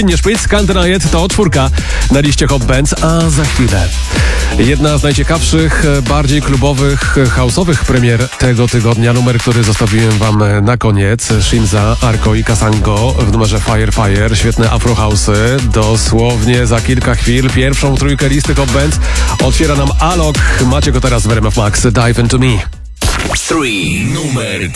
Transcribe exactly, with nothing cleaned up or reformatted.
Nie szpic, Kantenajet to czwórka na liście Hot Bands, a za chwilę jedna z najciekawszych, bardziej klubowych, house'owych premier tego tygodnia. Numer, który zostawiłem wam na koniec. Shinza, Arko i Kasango w numerze Fire Fire. Świetne afro house'y. Dosłownie za kilka chwil pierwszą trójkę listy Hot Bands otwiera nam Alok. Macie go teraz w R M F Max. Dive Into Me. trzy. Numer